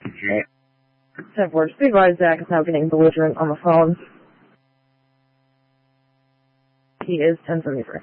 Okay. 10-4, just be advised Zach is now getting belligerent on the phone. He is 1073.